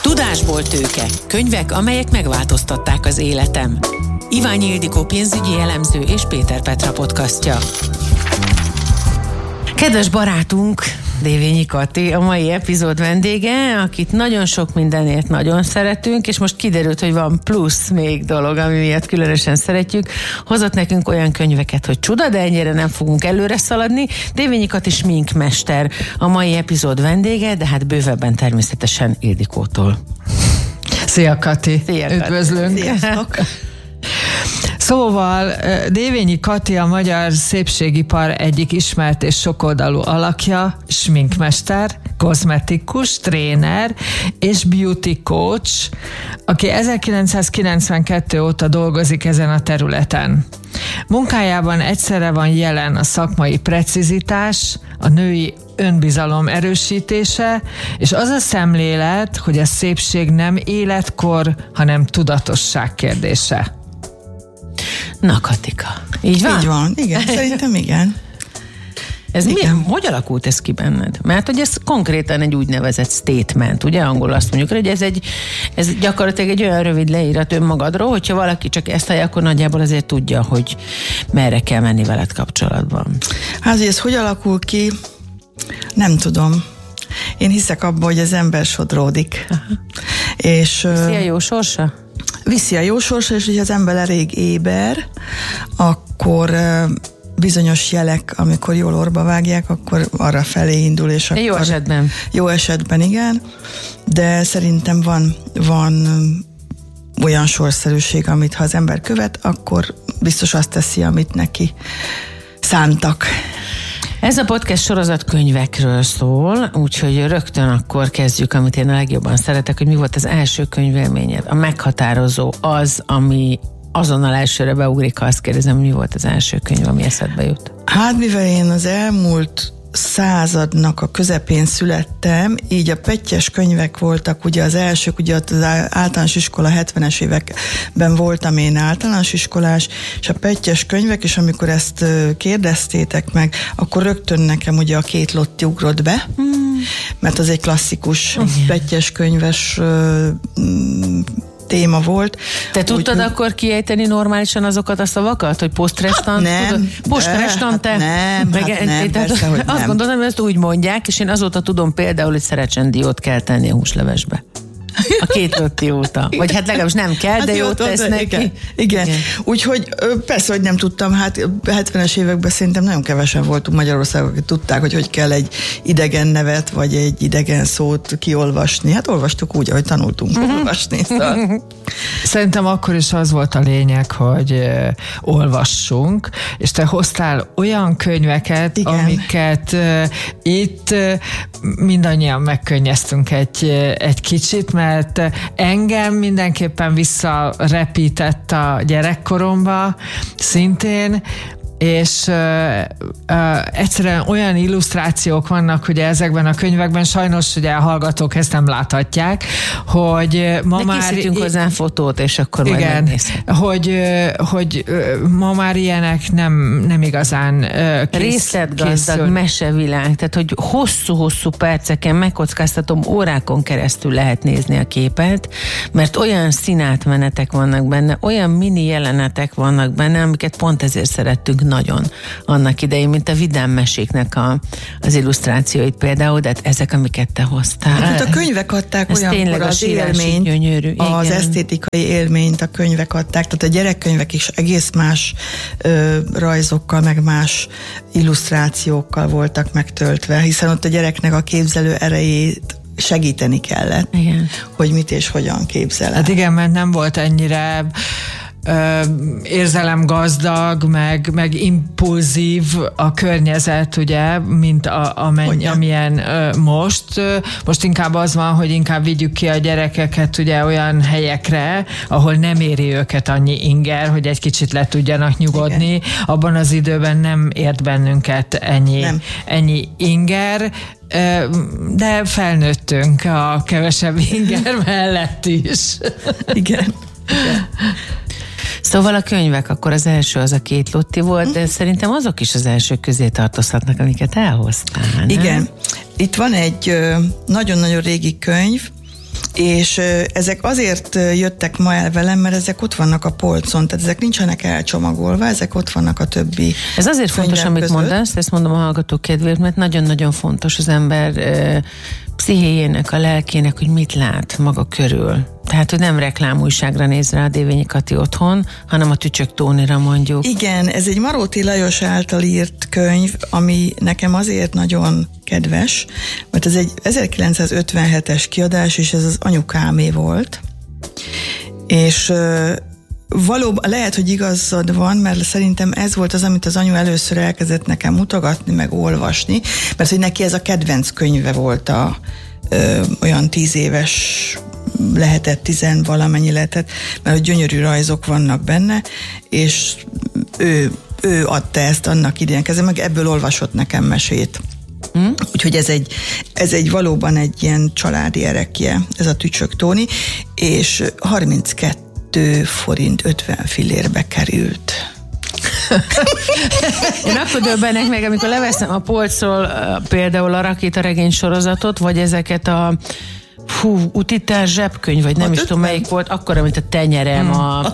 Tudásból tőke. Könyvek, amelyek megváltoztatták az életem. Iványi Ildikó pénzügyi elemző és Péter Petra podcastja. Kedves barátunk, Dévényi Kati, a mai epizód vendége, akit nagyon sok mindenért nagyon szeretünk, és most kiderült, hogy van plusz még dolog, ami miatt különösen szeretjük. Hozott nekünk olyan könyveket, hogy csuda, de ennyire nem fogunk előre szaladni. Dévényi Kati sminkmester a mai epizód vendége, de hát bővebben természetesen Ildikótól. Szia Kati! Szia, Kati. Üdvözlünk! Sziasztok! Szóval Dévényi Kati a magyar szépségipar egyik ismert és sokoldalú alakja, sminkmester, kozmetikus, tréner és beauty coach, aki 1992 óta dolgozik ezen a területen. Munkájában egyszerre van jelen a szakmai precizitás, a női önbizalom erősítése, és az a szemlélet, hogy a szépség nem életkor, hanem tudatosság kérdése. Na, Katika, így van? Így van, igen, szerintem igen. Ez milyen, hogy alakult ez ki benned? Mert hogy ez konkrétan egy úgynevezett statement, ugye angolul azt mondjuk, hogy ez gyakorlatilag egy olyan rövid leírat önmagadról, hogyha valaki csak ezt hallja, akkor nagyjából azért tudja, hogy merre kell menni veled kapcsolatban. Hát, hogy ez hogy alakul ki, nem tudom. Én hiszek abban, hogy az ember sodródik. És viszi a jó sorsa? Viszi a jó sorsa, és hogyha az ember elég éber, akkor bizonyos jelek, amikor jól orba vágják, akkor arra felé indul, és akkor... Jó esetben. Jó esetben, igen. De szerintem van olyan sorszerűség, amit ha az ember követ, akkor biztos azt teszi, amit neki szántak. Ez a podcast sorozat könyvekről szól, úgyhogy rögtön akkor kezdjük, amit én a legjobban szeretek, hogy mi volt az első könyvélményed, a meghatározó, az, ami azonnal elsőre beugrik, ha azt kérdezem, mi volt az első könyv, ami eszedbe jut? Hát, mivel én az elmúlt századnak a közepén születtem, így a pettyes könyvek voltak, ugye az elsők, ugye az általános iskola 70-es években voltam én általános iskolás, és a pettyes könyvek, és amikor ezt kérdeztétek meg, akkor rögtön nekem ugye a Két Lotti ugrott be, mert az egy klasszikus pettyes könyves téma volt. Te tudtad akkor kiejteni normálisan azokat a szavakat, hogy posztrestant? Nem. Posztrestant te? Nem, persze, hogy azt nem. gondolom, hogy ezt úgy mondják, és én azóta tudom például, hogy szerecsendiót kell tenni a húslevesbe. A Két Lotti óta. Vagy hát legalábbis nem kell, de jót tesz neki. Igen. Úgyhogy persze, hogy nem tudtam, hát 70-es években szerintem nagyon kevesen voltunk Magyarországon, akik tudták, hogy kell egy idegen nevet, vagy egy idegen szót kiolvasni. Hát olvastuk úgy, ahogy tanultunk olvasni. Szóval. Szerintem akkor is az volt a lényeg, hogy olvassunk, és te hoztál olyan könyveket, igen, amiket itt mindannyian megkönnyeztünk egy kicsit, mert engem mindenképpen visszarepített a gyerekkoromba szintén, és egyszerűen olyan illusztrációk vannak ugye ezekben a könyvekben, sajnos ugye a hallgatók ezt nem láthatják, hogy ma már... készítünk hozzá fotót, és akkor majd megnézhet. Hogy ma már ilyenek nem igazán részletgazdag mesevilág, tehát hogy hosszú-hosszú perceken, megkockáztatom, órákon keresztül lehet nézni a képet, mert olyan színátmenetek vannak benne, olyan mini jelenetek vannak benne, amiket pont ezért szerettünk nagyon annak idején, mint a vidám meséknek az illusztrációit például, de ezek, amiket te hoztál. Hát a könyvek adták olyankor az élményt, gyönyörű. Az igen, esztétikai élményt a könyvek adták, tehát a gyerekkönyvek is egész más rajzokkal, meg más illusztrációkkal voltak megtöltve, hiszen ott a gyereknek a képzelő erejét segíteni kellett, igen, hogy mit és hogyan képzel el. Hát igen, mert nem volt ennyire érzelemgazdag, meg impulzív a környezet, ugye, mint amilyen most. Most inkább az van, hogy inkább vigyük ki a gyerekeket ugye olyan helyekre, ahol nem éri őket annyi inger, hogy egy kicsit le tudjanak nyugodni. Igen. Abban az időben nem ért bennünket ennyi inger, de felnőttünk a kevesebb inger mellett is. Igen. Szóval a könyvek, akkor az első az a Két Lotti volt, de szerintem azok is az elsők közé tartozhatnak, amiket elhoztál, nem? Igen. Itt van egy nagyon-nagyon régi könyv, És ezek azért jöttek ma el velem, mert ezek ott vannak a polcon, tehát ezek nincsenek elcsomagolva, ezek ott vannak a többi. Ez azért fontos, amit között. Mondasz, ezt mondom a hallgatók kedvéért, mert nagyon-nagyon fontos az ember pszichéjének, a lelkének, hogy mit lát maga körül. Tehát, hogy nem reklámújságra néz rá a Dévényi Kati otthon, hanem a Tücsök Tónira mondjuk. Igen, ez egy Maróti Lajos által írt könyv, ami nekem azért nagyon kedves, mert ez egy 1957-es kiadás, és ez az anyukámé volt. És valóban lehet, hogy igazad van, mert szerintem ez volt az, amit az anyu először elkezdett nekem mutogatni, meg olvasni, mert hogy neki ez a kedvenc könyve volt olyan 10 éves lehetett, 10 valamennyi lehetett, mert hogy gyönyörű rajzok vannak benne, és ő adta ezt annak idején kezdve, meg ebből olvasott nekem mesét. Úgyhogy ez egy valóban egy ilyen családi erekje, ez a Tücsök Tóni, és 32 forint 50 fillérbe került. Én akkor döbbenek meg, amikor leveszem a polcról például a Rakétaregény sorozatot, vagy ezeket a utitár zsebkönyv, vagy nem is tudom melyik volt, akkor, amit a tenyerem, a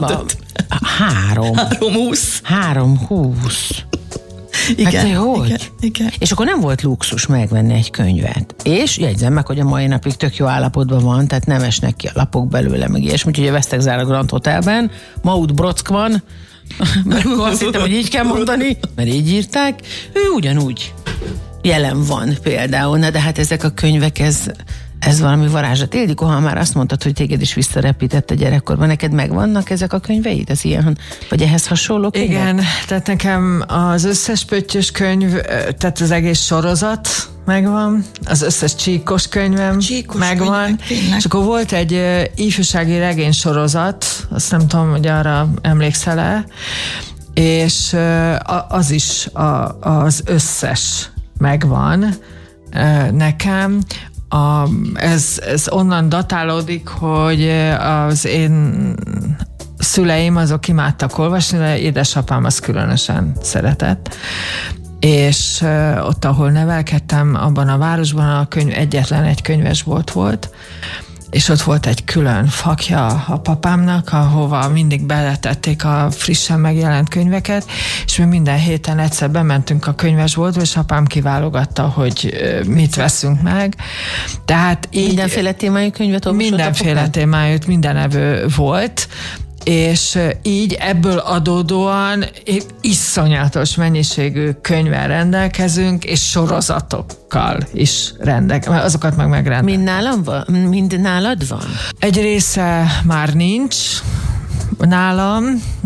320. Igen, hát hogy? Igen. És akkor nem volt luxus megvenni egy könyvet. És jegyzem meg, hogy a mai napig tök jó állapotban van, tehát nem esnek ki a lapok belőle, meg ilyesmi. Úgyhogy a Vesztegzár a Grand Hotelben, Maut Brock van, mert azt hittem, hogy így kell mondani, mert így írták, ő ugyanúgy jelen van például. Na de hát ezek a könyvek, ez valami varázslat. Ildikó, ha már azt mondtad, hogy téged is visszarepített a gyerekkorban, neked megvannak ezek a könyveid? Ez ilyen, vagy ehhez hasonló könyvek? Igen, tehát nekem az összes pöttyös könyv, tehát az egész sorozat megvan, az összes csíkos könyvem megvan, és akkor volt egy ifjúsági regénysorozat, azt nem tudom, hogy arra emlékszel-e, és az is az összes megvan nekem. Ez onnan datálódik, hogy az én szüleim azok imádtak olvasni, de édesapám az különösen szeretett. És ott, ahol nevelkedtem, abban a városban egyetlen egy könyvesbolt volt, és ott volt egy külön fakja a papámnak, ahova mindig beletették a frissen megjelent könyveket, és mi minden héten egyszer bementünk a könyvesboltba, és apám kiválogatta, hogy mit veszünk meg. Tehát így mindenféle témájú könyvet olvasott? Mindenféle témájú, mindenevő volt, és így ebből adódóan iszonyatos mennyiségű könyvvel rendelkezünk, és sorozatokkal is azokat meg megrendelkezünk. Mind nálad van? Egy része már nincs nálam,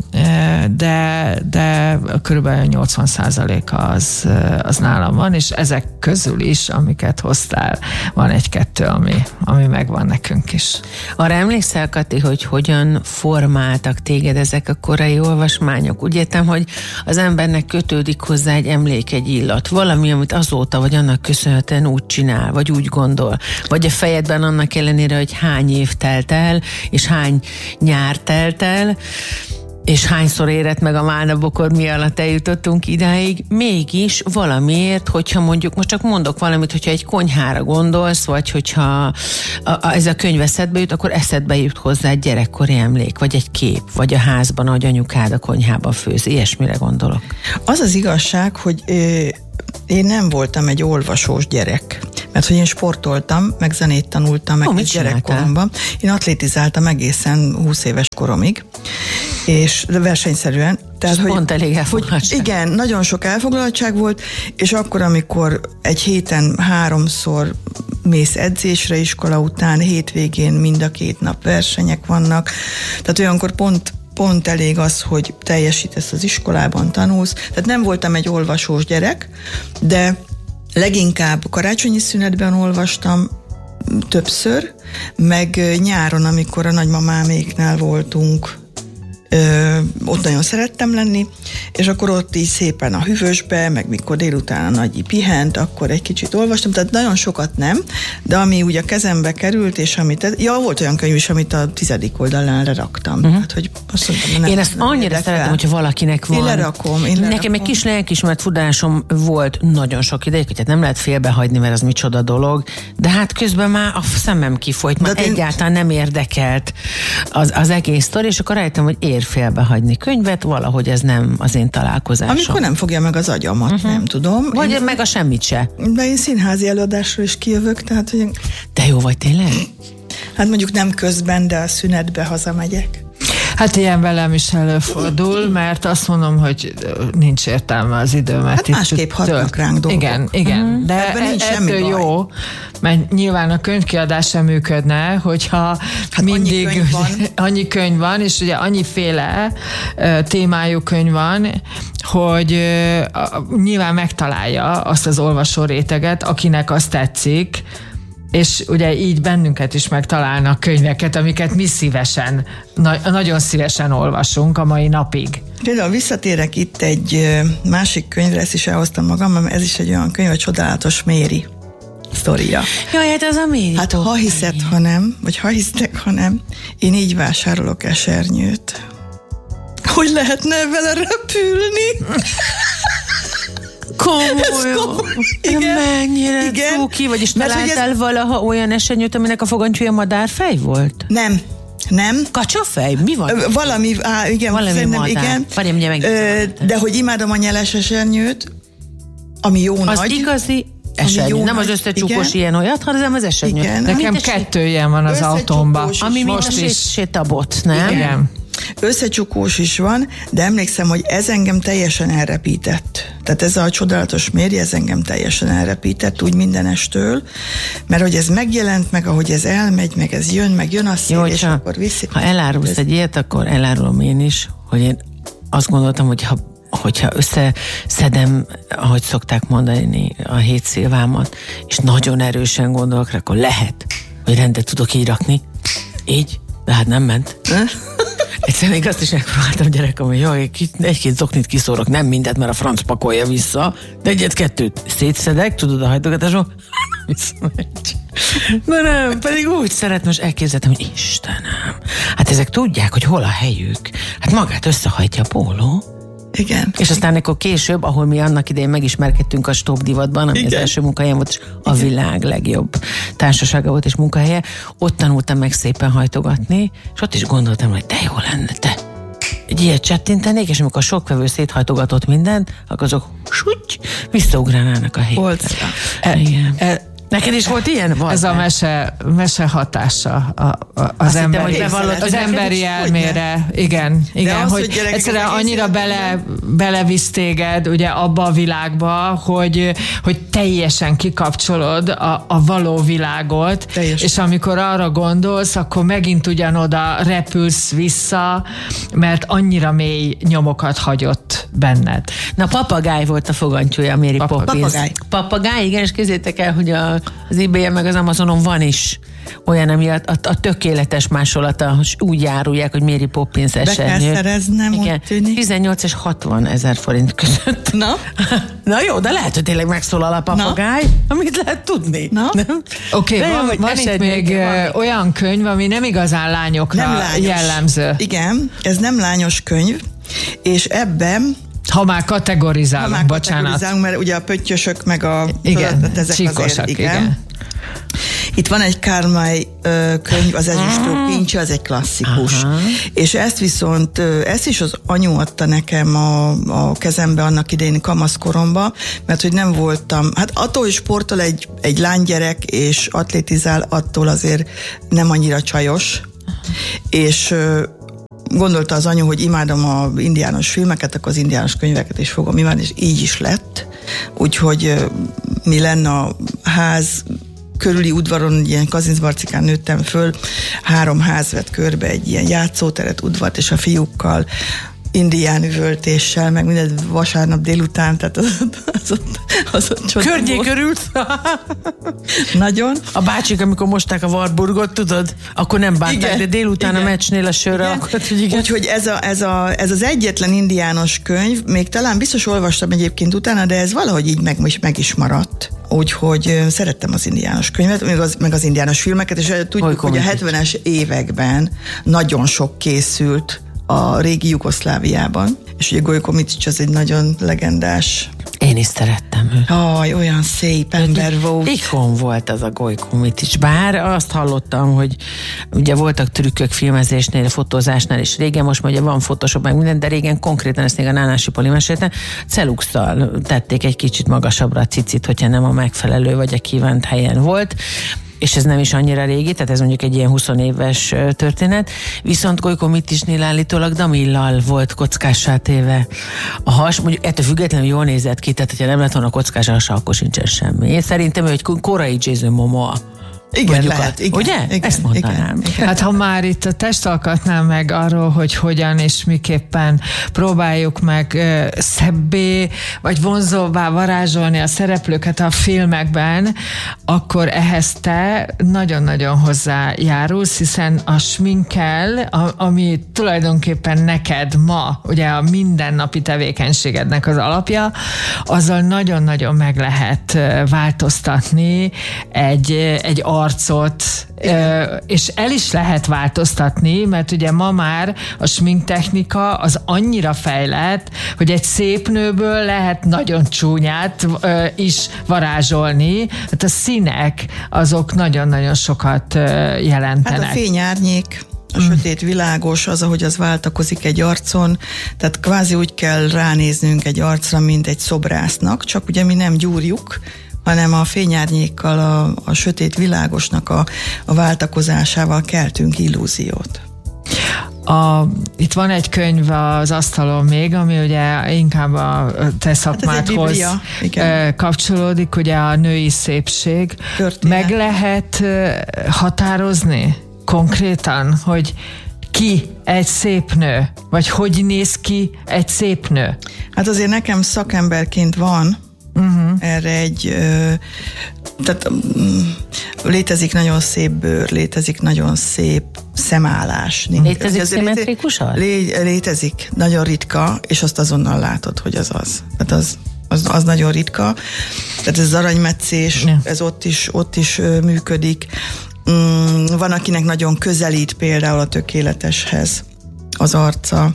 de körülbelül 80% az nálam van, és ezek közül is, amiket hoztál, van egy-kettő, ami megvan nekünk is. Arra emlékszel, Kati, hogy hogyan formáltak téged ezek a korai olvasmányok? Úgy értem, hogy az embernek kötődik hozzá egy emlék, egy illat, valami, amit azóta vagy annak köszönhetően úgy csinál, vagy úgy gondol, vagy a fejedben annak ellenére, hogy hány év telt el, és hány nyár telt el, és hányszor érett meg a málnabokod, mi alatt eljutottunk idáig, mégis valamiért, hogyha mondjuk, most csak mondok valamit, hogyha egy konyhára gondolsz, vagy hogyha ez a könyv eszedbe jut, akkor eszedbe jut hozzá egy gyerekkori emlék, vagy egy kép, vagy a házban, ahogy anyukád a konyhában főz. Ilyesmire gondolok. Az az igazság, hogy én nem voltam egy olvasós gyerek, mert hogy én sportoltam, meg zenét tanultam, meg gyerekkoromban. Én atlétizáltam egészen 20 éves koromig, és versenyszerűen. Tehát, hogy pont elég elfoglaltság. Igen, nagyon sok elfoglaltság volt, és akkor, amikor egy héten 3-szor mész edzésre iskola után, hétvégén mind a 2 nap versenyek vannak, tehát olyankor pont elég az, hogy teljesítesz az iskolában, tanulsz. Tehát nem voltam egy olvasós gyerek, de leginkább karácsonyi szünetben olvastam többször, meg nyáron, amikor a nagymamáméknál voltunk, Ott nagyon szerettem lenni, és akkor ott így szépen a hűvösbe, meg mikor délután a Nagyi pihent, akkor egy kicsit olvastam, tehát nagyon sokat nem, de ami ugye a kezembe került, és amit, volt olyan könyv is, amit a 10. oldalán leraktam. Hát, hogy azt mondtam, én ezt annyira szeretem, hogyha valakinek van. Én lerakom. Nekem egy kis lelkiismert futásom volt nagyon sok ideig, hogy hát nem lehet félbehagyni, mert az micsoda dolog, de hát közben már a szemem kifolyt, már egyáltalán nem érdekelt az egész sztori, és akkor rájöttem, hogy ér félbehagyni könyvet, valahogy ez nem az én találkozásom. Amikor nem fogja meg az agyamat, nem tudom. Vagy meg a semmit se. De én színházi előadásról is kijövök, tehát hogy... De jó vagy tényleg? Hát mondjuk nem közben, de a szünetbe hazamegyek. Hát ilyen velem is előfordul, mert azt mondom, hogy nincs értelme az időmet. Hát másképp hatnak ránk dolgok. Igen. De ettől jó, mert nyilván a könyvkiadás sem működne, hogyha mindig annyi könyv van, és ugye annyiféle témájú könyv van, hogy nyilván megtalálja azt az olvasó réteget, akinek azt tetszik, és ugye így bennünket is megtalálnak könyveket, amiket mi szívesen, nagyon szívesen olvasunk a mai napig. Például visszatérek itt egy másik könyvre, ezt is elhoztam magam, mert ez is egy olyan könyv, a Csodálatos Méri sztoria. Jaj, hát az a Méri. Hát ha hiszed, ha nem, vagy ha hisztek, ha nem, én így vásárolok esernyőt. Hogy lehetne vele repülni? Komoly. Igen. Mennyire cuki, vagyis találtál valaha olyan esernyőt, aminek a fogantyúja madárfej volt? Nem. Kacsafej? Mi van? Valami, igen. Valami madár. Igen. De hogy imádom a nyeles esernyőt, ami jó az nagy. Az igazi esernyő. Nem az összecsukós ilyen olyat, hanem az esernyő. Igen. Nekem 2 ilyen van az autómban. Ami most is sétabot, nem? Igen. Összecsukós is van, de emlékszem, hogy ez engem teljesen elrepített. Tehát ez a Csodálatos Méri, ez engem teljesen elrepített, úgy mindenestől, mert hogy ez megjelent, meg ahogy ez elmegy, meg ez jön a szél, és akkor viszi. Ha elárulsz egy ilyet, akkor elárulom én is, hogy én azt gondoltam, hogy hogyha összeszedem, ahogy szokták mondani, a 7 szilvámat, és nagyon erősen gondolok rá, akkor lehet, hogy rendet tudok így rakni. Így, de hát nem ment. Egyszerűen még azt is megpróbáltam gyerekem, hogy jaj, egy-két zoknit kiszórok, nem mindet, mert a franc pakolja vissza, de egyet-kettőt szétszedek, tudod, a hajtogatásról, visszamegy. De nem, pedig úgy szeret, most elképzeltem, hogy Istenem, hát ezek tudják, hogy hol a helyük. Hát magát összehajtja a póló. Igen. És aztán akkor később, ahol mi annak idején megismerkedtünk a Stop divatban, ami az első munkahelyen volt, és a világ legjobb társasága volt és munkahelye, ott tanultam meg szépen hajtogatni, és ott is gondoltam, hogy de jó lenne, te egy ilyet csettintenék, és amikor a sokvevő széthajtogatott mindent, akkor azok visszaugranának a hétre. Volt. Igen. Neked is volt ilyen? Ez a mese hatása az emberi elmére. Igen. Hogy egyszerűen annyira belevisz téged ugye abba a világba, hogy teljesen kikapcsolod a való világot, és amikor arra gondolsz, akkor megint ugyanoda repülsz vissza, mert annyira mély nyomokat hagyott benned. Na, papagáj volt a fogantyúja, Mary Poppins. Papagáj, igen, és képzeljétek el, hogy az eBay-en meg az Amazonon van is olyan, ami a tökéletes másolata, úgy járulják, hogy Mary Poppins esernyő. Be kell szereznem, úgy tűnik. 18 és 60 000 forint között. Na jó, de lehet, hogy tényleg megszólal a papagáj, amit lehet tudni. Oké, van itt még olyan könyv, ami nem igazán lányokra jellemző. Igen, ez nem lányos könyv, és ebben ha már kategorizálunk, bocsánat. Mert ugye a pöttyösök meg ezek csíkosak, azért, igen. Itt van egy Kármely könyv, az Ezüstő kincse, az egy klasszikus. Aha. És ezt viszont, ezt is az anyu adta nekem a kezembe annak idején kamaszkoromba, mert hogy nem voltam, hát attól, hogy sportol egy lánygyerek és atlétizál, attól azért nem annyira csajos. És gondolta az anyu, hogy imádom az indiános filmeket, akkor az indiános könyveket is fogom imádni, és így is lett. Úgyhogy mi lenne a ház körüli udvaron, ilyen Kazincbarcikán nőttem föl, 3 ház vett körbe, egy ilyen játszóteret, udvart, és a fiúkkal indián üvöltéssel, meg minden vasárnap délután, tehát az ott csoda Környék örült. Nagyon. A bácsik, amikor mosták a Wartburgot, tudod, akkor nem bánták, de délután a meccsnél a sörre, akkor igen. Úgyhogy ez az egyetlen indiános könyv, még talán biztos olvastam egyébként utána, de ez valahogy így meg is maradt. Úgyhogy szerettem az indiános könyvet, meg az indiános filmeket, és tudjuk, hogy a 70-es években nagyon sok készült a régi Jugoszláviában, és ugye Gojko Mitić az egy nagyon legendás. Én is szerettem őt. Olyan szép ember volt. Ikon volt az a Gojko Mitić. Bár azt hallottam, hogy ugye voltak trükkök filmezésnél, fotózásnál, és régen most ugye van Photoshop, meg minden, de régen konkrétan ezt még a Nánási Poli mesélte, celuxtal tették egy kicsit magasabbra a cicit, hogyha nem a megfelelő vagy a kívánt helyen volt. És ez nem is annyira régi, tehát ez mondjuk egy ilyen 20 éves történet, viszont Gojko Mitićnél állítólag damillal volt kockássá téve a has, mondjuk ettől függetlenül jól nézett ki, tehát ha nem lett volna kockás a hasa, akkor sincsen semmi. Én szerintem ő egy korai Jason Momoa. Igen, lehet, igen, ugye? Igen, ezt mondanám. Igen. Hát ha már itt a testalkatnál meg arról, hogy hogyan és miképpen próbáljuk meg szebbé, vagy vonzóvá varázsolni a szereplőket a filmekben, akkor ehhez te nagyon-nagyon hozzájárulsz, hiszen a sminkkel, ami tulajdonképpen neked ma, ugye a mindennapi tevékenységednek az alapja, azzal nagyon meg lehet változtatni egy arcot, és el is lehet változtatni, mert ugye ma már a sminktechnika az annyira fejlett, hogy egy szép nőből lehet nagyon csúnyát is varázsolni. Hát a színek azok nagyon-nagyon sokat jelentenek. Hát a fényárnyék, a sötét világos, az, ahogy az váltakozik egy arcon, tehát kvázi úgy kell ránéznünk egy arcra, mint egy szobrásznak, csak ugye mi nem gyúrjuk, hanem a fényárnyékkal, a sötét világosnak a váltakozásával keltünk illúziót. Itt van egy könyv az asztalon még, ami ugye inkább a te szakmádhoz kapcsolódik, ugye a női szépség. Történet. Meg lehet határozni konkrétan, hogy ki egy szép nő? Vagy hogy néz ki egy szép nő? Hát azért nekem szakemberként van erre tehát létezik nagyon szép bőr, létezik nagyon szép szemállás. Létezik szimmetrikusan? Létezik, nagyon ritka, és azt azonnal látod, hogy az. Tehát az nagyon ritka. Tehát ez az aranymetszés, ez ott is működik. Van, akinek nagyon közelít például a tökéleteshez az arca.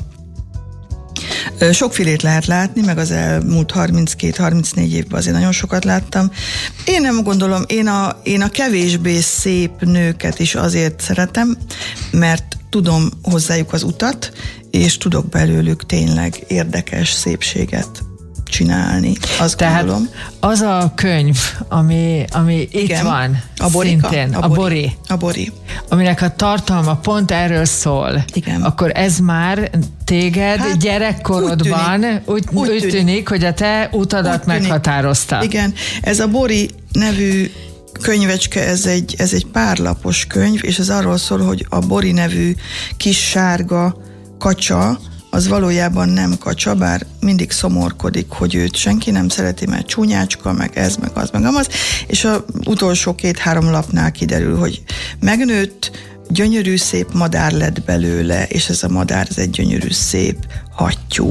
Sokfélét lehet látni, meg az elmúlt 32-34 évben azért nagyon sokat láttam. Én nem gondolom, én a kevésbé szép nőket is azért szeretem, mert tudom hozzájuk az utat, és tudok belőlük tényleg érdekes szépséget csinálni. Azt tehát gondolom. Az a könyv, ami itt van, a Borika, szintén, a Bori. Aminek a tartalma pont erről szól. Igen. Akkor ez már téged gyerekkorodban úgy tűnik, hogy a te utadat meghatározta. Igen, ez a Bori nevű könyvecske, ez egy párlapos könyv, és ez arról szól, hogy a Bori nevű kis sárga kacsa, az valójában nem kacsa, bár mindig szomorkodik, hogy őt senki nem szereti, mert csúnyácska, meg ez, meg az, meg amaz, és az utolsó 2-3 lapnál kiderül, hogy megnőtt, gyönyörű szép madár lett belőle, és ez a madár, ez egy gyönyörű szép hattyú.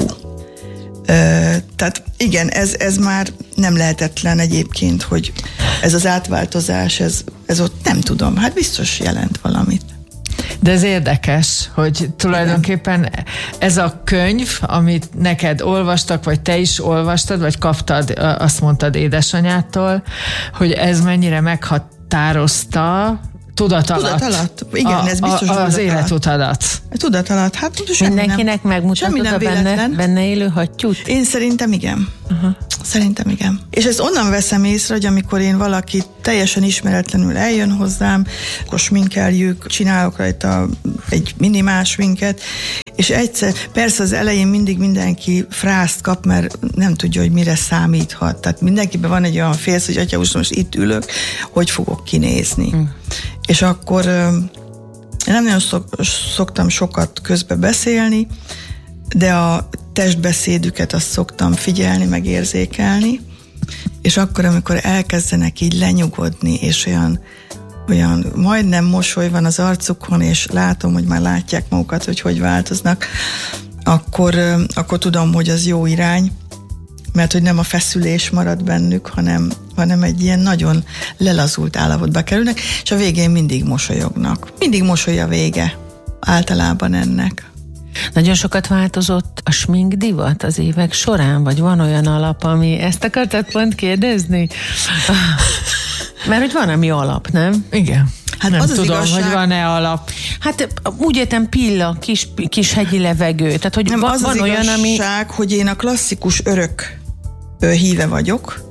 Tehát igen, ez már nem lehetetlen egyébként, hogy ez az átváltozás, ez ott nem tudom, hát biztos jelent valamit. De ez érdekes, hogy tulajdonképpen ez a könyv, amit neked olvastak, vagy te is olvastad, vagy kaptad, azt mondtad édesanyától, hogy ez mennyire meghatározta tudat alatt. Igen, ez biztos az életutadat. Tudat alatt, hát mindenkinek megmutatod a benne élő hattyút? Én szerintem igen. Szerintem igen. És ezt onnan veszem észre, hogy amikor én valaki teljesen ismeretlenül eljön hozzám, akkor sminkeljük, csinálok rajta egy minimál sminket, és egyszer, persze az elején mindig mindenki frászt kap, mert nem tudja, hogy mire számíthat. Tehát mindenkiben van egy olyan félsz, hogy atya, most itt ülök, hogy fogok kinézni. És akkor én nem nagyon szoktam sokat közbe beszélni, de a testbeszédüket azt szoktam figyelni, meg érzékelni, és akkor, amikor elkezdenek így lenyugodni, és olyan majdnem mosoly van az arcukon, és látom, hogy már látják magukat, hogy változnak, akkor tudom, hogy az jó irány, mert hogy nem a feszülés marad bennük, hanem egy ilyen nagyon lelazult állapotba kerülnek, és a végén mindig mosolyognak. Mindig mosoly a vége általában ennek. Nagyon sokat változott a smink divat az évek során, vagy van olyan alap, ami ezt akartad pont kérdezni? Mert hogy van, ami alap, nem? Igen. Hát nem az tudom, igazság, hogy van-e alap. Hát úgy értem pilla, kis hegyi levegő. Tehát, hogy nem, van az olyan, igazság, hogy én a klasszikus örök híve vagyok,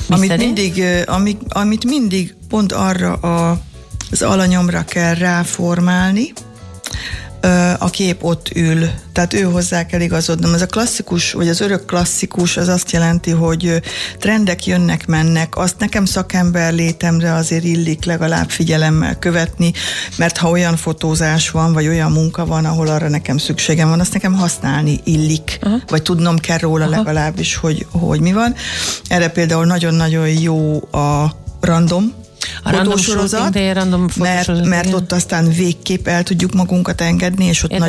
amit mindig pont arra az alanyomra kell ráformálni, a kép ott ül, tehát ő hozzá kell igazodnom. Ez a klasszikus, vagy az örök klasszikus, az azt jelenti, hogy trendek jönnek, mennek, azt nekem szakember létemre azért illik legalább figyelemmel követni, mert ha olyan fotózás van, vagy olyan munka van, ahol arra nekem szükségem van, azt nekem használni illik, vagy tudnom kell róla legalábbis, hogy mi van. Erre például nagyon-nagyon jó a random fotósorozat, mert ott aztán végképp el tudjuk magunkat engedni, és ott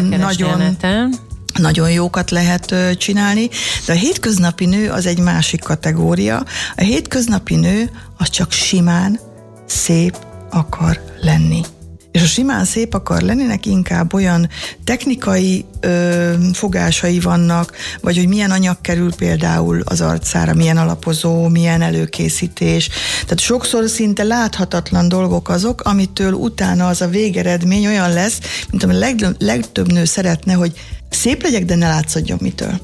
nagyon jókat lehet csinálni, de a hétköznapi nő az egy másik kategória. A hétköznapi nő az csak simán szép akar lenni. És a simán szép akar lenni, inkább olyan technikai fogásai vannak, vagy hogy milyen anyag kerül például az arcára, milyen alapozó, milyen előkészítés. Tehát sokszor szinte láthatatlan dolgok azok, amitől utána az a végeredmény olyan lesz, mint ami legtöbb nő szeretne, hogy szép legyek, de ne látszódjon mitől.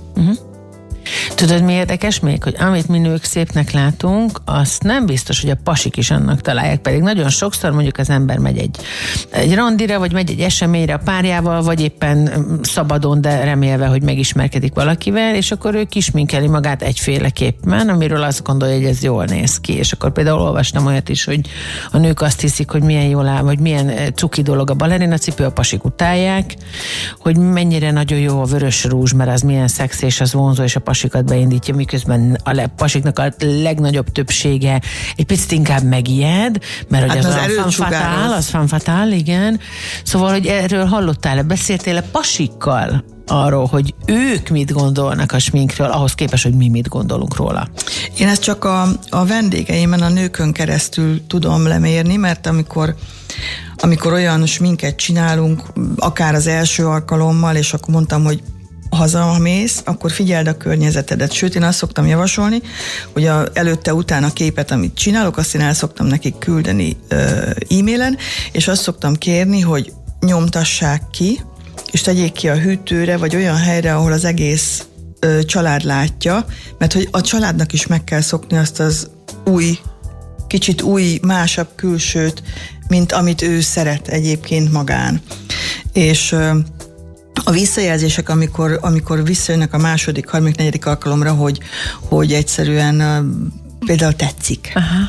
Tudod, mi érdekes még, hogy amit mi nők szépnek látunk, azt nem biztos, hogy a pasik is annak találják, pedig nagyon sokszor mondjuk az ember megy egy randira, vagy megy egy eseményre a párjával, vagy éppen szabadon, de remélve, hogy megismerkedik valakivel, és akkor ő kisminkeli magát egyféleképpen, amiről azt gondolja, hogy ez jól néz ki. És akkor például olvastam olyat is, hogy a nők azt hiszik, hogy milyen jól áll, vagy milyen cuki dolog a balerina cipő, a pasik utálják, hogy mennyire nagyon jó a vörös rúzs, mert az milyen szexi, és az vonzó, és a pasikat beindítja, miközben a pasiknak a legnagyobb többsége egy picit inkább megijed, mert hogy az fan fatale, igen. Szóval, hogy erről hallottál-e, beszéltél-e pasikkal arról, hogy ők mit gondolnak a sminkről, ahhoz képest, hogy mi mit gondolunk róla? Én ezt csak a vendégeimen, a nőkön keresztül tudom lemérni, mert amikor olyan sminket csinálunk, akár az első alkalommal, és akkor mondtam, hogy hazamész, akkor figyeld a környezetedet. Sőt, én azt szoktam javasolni, hogy előtte-utána képet, amit csinálok, azt én el szoktam nekik küldeni e-mailen, és azt szoktam kérni, hogy nyomtassák ki, és tegyék ki a hűtőre, vagy olyan helyre, ahol az egész család látja, mert hogy a családnak is meg kell szokni azt az kicsit új, másabb külsőt, mint amit ő szeret egyébként magán. És a visszajelzések, amikor visszajönnek a második, harmadik, negyedik alkalomra, hogy egyszerűen például tetszik. Aha.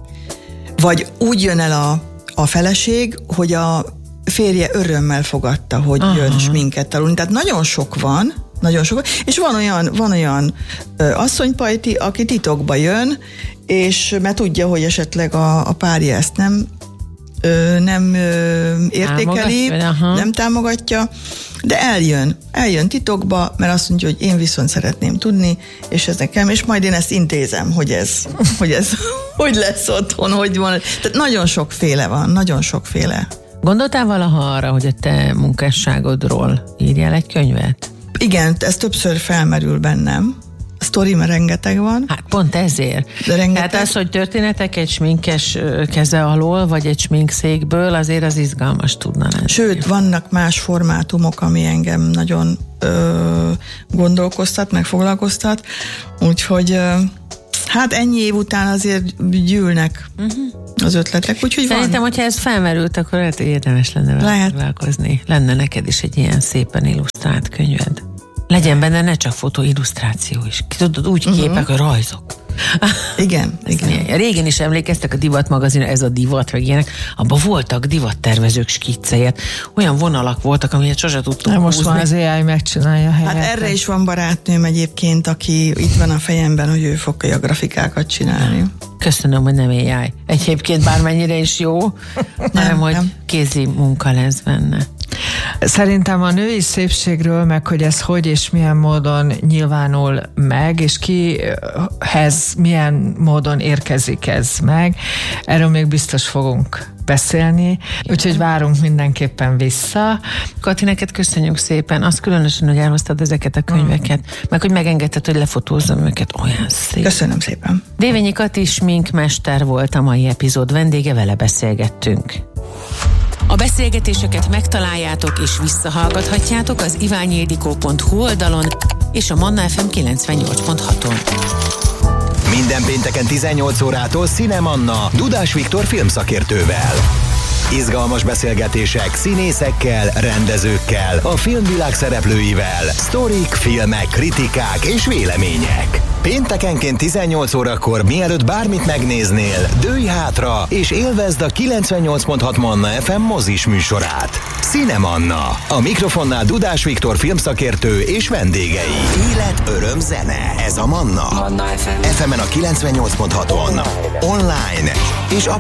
Vagy úgy jön el a feleség, hogy a férje örömmel fogadta, hogy jön sminket tanulni. Tehát nagyon sok van, és van olyan asszonypajti, aki titokba jön, és mert tudja, hogy esetleg a párja ezt nem értékeli, nem támogatja, de eljön titokba, mert azt mondja, hogy én viszont szeretném tudni, és ez nekem, és majd én ezt intézem, hogy ez hogy lesz otthon, hogy van. Tehát nagyon sokféle van, nagyon sokféle. Gondoltál valaha arra, hogy a te munkásságodról írjál egy könyvet? Igen, ez többször felmerül bennem. A sztori, mert rengeteg van. Hát pont ezért. Tehát az, hogy történetek egy sminkes keze alól, vagy egy sminkszékből, azért az izgalmas tudna lenni. Sőt, vannak más formátumok, ami engem nagyon gondolkoztat, meg foglalkoztat. Úgyhogy hát ennyi év után azért gyűlnek az ötletek, úgyhogy szerintem, hogyha ez felmerült, akkor lehet, hogy érdemes lenne vele foglalkozni. Lenne neked is egy ilyen szépen illusztrált könyved. Legyen benne ne csak fotó, illusztráció is. Tudod, úgy képek, hogy rajzok. Igen. Régen is emlékeztek a divatmagazin, ez a divat, meg ilyenek. Abban voltak divattervezők skiccelyet. Olyan vonalak voltak, amilyet sose tudtunk húzni. Most már az AI megcsinálja helyet. Hát erre is van barátnőm egyébként, aki itt van a fejemben, hogy ő fog a grafikát csinálni. Köszönöm, hogy nem AI. Egyébként bármennyire is jó, hanem hogy kézi munka lesz benne. Szerintem a női szépségről, meg hogy ez hogy és milyen módon nyilvánul meg, és kihez milyen módon érkezik ez meg, erről még biztos fogunk beszélni, úgyhogy várunk mindenképpen vissza. Kati, neked köszönjük szépen, azt különösen, hogy elhoztad ezeket a könyveket, meg hogy megengedted, hogy lefotózzam őket, olyan szép. Köszönöm szépen. Dévényi Kati sminkmester volt a mai epizód vendége, vele beszélgettünk. A beszélgetéseket megtaláljátok és visszahallgathatjátok az iványildikó.hu oldalon és a Manna FM 98.6-on. Minden pénteken 18 órától Cinemanna Dudás Viktor filmszakértővel. Izgalmas beszélgetések színészekkel, rendezőkkel, a filmvilág szereplőivel, sztorik, filmek, kritikák és vélemények. Péntekenként 18 órakor, mielőtt bármit megnéznél, dőlj hátra és élvezd a 98.6 Manna FM mozis műsorát. Cinemanna. A mikrofonnál Dudás Viktor filmszakértő és vendégei. Élet, öröm, zene. Ez a Manna. Manna FM. FM-en a 98.6-on. Online és